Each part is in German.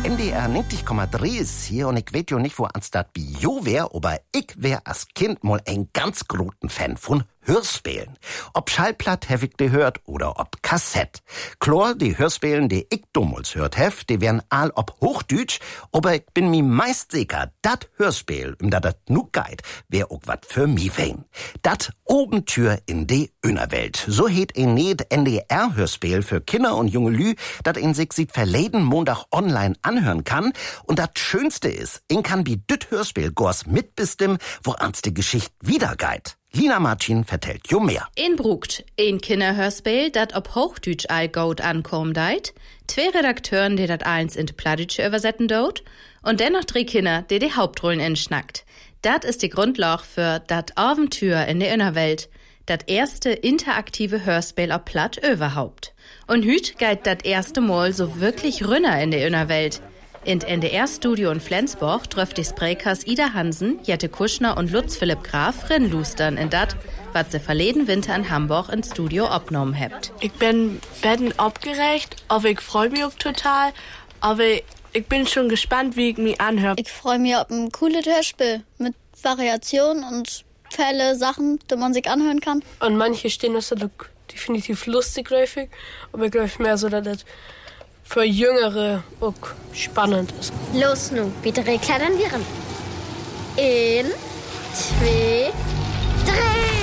NDR 90,3 ist hier und ich weet jo nicht, wo ans dat Bio wär, aber ich wär als Kind mal ein ganz großen Fan von Hörspielen. Ob Schallplatt hef ich de hört oder ob Kassett. Klar, die Hörspielen, die ich damals hört hef, die wären all ob Hochdeutsch, aber ich bin mi meist sicher, dat Hörspiel, dat nu geit, wär auch wat für mi wein. Dat Obentür in die Innerwelt. So heet ein net NDR-Hörspiel für Kinder und junge Lü, dat in sich sieht verleden Montag online anhören kann. Und dat Schönste ist, in kann wie düt Hörspiel gors mitbestimmen, wo ans die Geschichte wiedergeit. Lina Martin vertellt jo mehr. In Brugt, ein Kinderhörspiel, dat ob Hochdeutsch all gut ankommen deit, 2 Redakteuren, die dat eins in Plattdeutsch übersetzen dort, und dennoch 3 Kinder, die Hauptrollen inschnackt. Dat ist die Grundlage für dat Abenteuer in der Innerwelt, dat erste interaktive Hörspiel ob Platt überhaupt. Und hüt geht dat erste Mal so wirklich rünner in der Innerwelt. In NDR-Studio in Flensburg trifft die Sprekers Ida Hansen, Jette Kuschner und Lutz Philipp Graf rinlustern in dat, was sie verleden Winter in Hamburg ins Studio opgenommen habt. Ich bin aufgeregt, aber ich freue mich auch total, aber ich bin schon gespannt, wie ich mich anhöre. Ich freue mich auf ein cooles Hörspiel mit Variationen und Fälle, Sachen, die man sich anhören kann. Und manche stehen das definitiv lustig, glaube ich, aber ich glaube mehr so, dass das für Jüngere auch spannend ist. Los nu, bitte klettern wir ran. 1, 2, 3.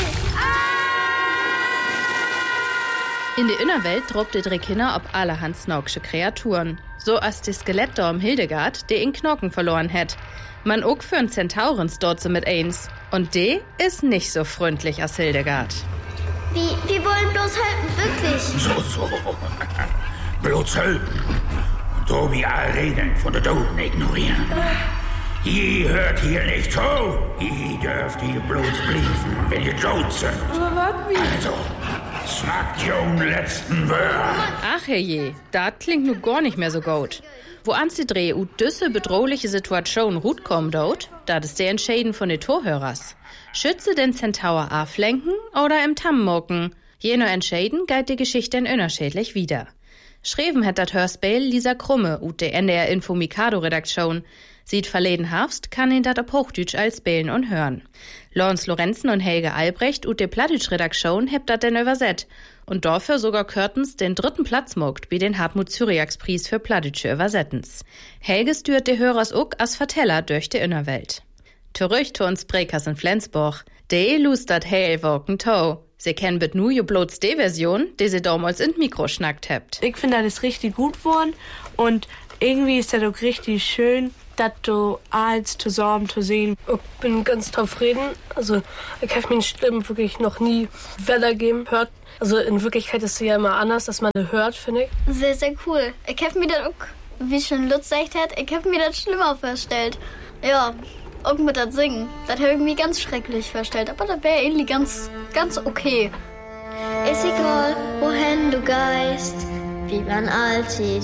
In der Innerwelt drobt die 3 Kinder ob allerhand snauksche Kreaturen. So als die Skelettdorm Hildegard, die in Knochen verloren hat. Man auch für einen Zentaurens dort so mit eins. Und die ist nicht so freundlich als Hildegard. Wir wollen bloß helfen, wirklich. So. Bloß helfen. Und so wie alle Regeln von der Toten ignorieren. Ihr hört hier nicht zu. Ihr dürft hier bloß bliefen, wenn ihr tot sind. Also, snackt jo letzten Wörter. Ach herrje, dat klingt nu gar nicht mehr so gut. Wo ans die Dreh düsse bedrohliche Situation Rut kommt dort, dat ist der Entscheiden von den Torhörers. Schütze den Centaur aflenken oder im Tamm mucken. Je nur entscheiden geht die Geschichte in unterschiedlich wieder. Schreven hat dat Hörspiel Lisa Krumme ut der NDR Info Mikado Redaktion. Sieht verleden Herbst, kann ihn dat ob Hochdeutsch als spielen und hören. Lorenz Lorenzen und Helge Albrecht ut der Plattdeutsch Redaktion hebt dat denn übersetzt. Und dafür sogar Körtens den 3. Platz mogt, wie den Hartmut Cyriax Preis für Plattdeutsche Übersettens. Helge stört die Hörers auch als Verteller durch die Innerwelt. Zurück zu uns Sprekers in Flensburg. De lustert heil woken tau. Sie kennen bet nu jo bloß die Version, die sie damals in Mikro schnackt habt. Ich finde, das ist richtig gut geworden und irgendwie ist das auch richtig schön, das so alles zusammen zu sehen. Ich bin ganz zufrieden. Also, ich habe meine Stimme wirklich noch nie wiedergeben hört. Also, in Wirklichkeit ist sie ja immer anders, dass man sie hört, finde ich. Sehr, sehr cool. Ich habe mir das auch, wie schon Lutz gesagt hat, ich habe mir das schlimmer vorgestellt. Ja, auch mit das Singen. Das habe ich mir ganz schrecklich vorgestellt. Aber das wäre irgendwie ganz okay. Ist egal, wohin du geist, wie man alltid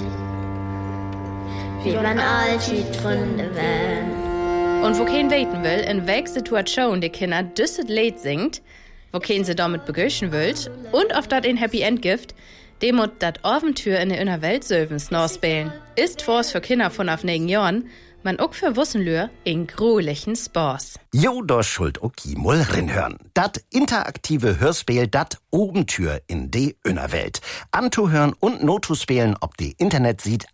Gründe wählen. Und wo kein weten will, in welcher Situation die Kinder düsset Lied singt, wo kein sie damit begöschen will und auf dat ein Happy End gibt, dem und dat Abenteuer in der Innerwelt Sövens nachspielen. Ist vor's für Kinder von auf 9 Jahren, man auch für Wussenlür in grulichen Spaß. Jo, da schuld oki mol rinhören. Dat interaktive Hörspiel, dat Obentür in die Innerwelt. Anzuhören und notuspielen, ob die Internet sieht,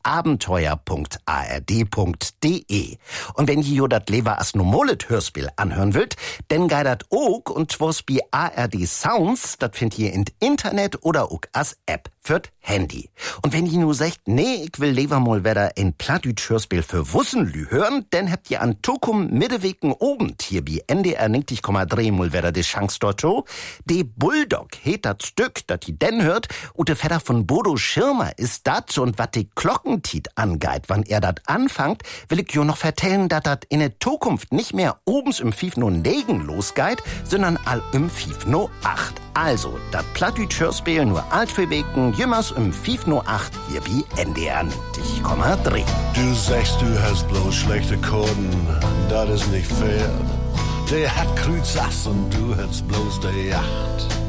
abenteuer.ard.de. Und wenn ihr dat lever as nomolet Hörspiel anhören wollt, denn gei dat ook und zwos bi ARD Sounds, dat findet ihr in Internet oder ook as App fürt Handy. Und wenn ihr nur sagt, nee, ich will lever mal wieder ein Plattdeutsch Hörspiel für Wussenlü hören, dann habt ihr an Tokum Mittewegen oben hier bi NDR 90,3 mal wieder die Chance dort so. Die Bulldog heet dat Stück, dat die denn hört, und der Vetter von Bodo Schirmer ist dat und wat die Glockentiet angeit, wann er dat anfangt, will ich jo noch vertellen, dat dat in der Zukunft nicht mehr obens im 509 losgeit, sondern all im 508. Also, dat Plattdeutsch Hörspiel nur alt für Wegen, jümmers im 508 hier bi NDR 90,3. Du sagst, du hast bloß schlechte Kurden, das ist nicht fair. Der hat Kreuzass und du hast bloß der Yacht.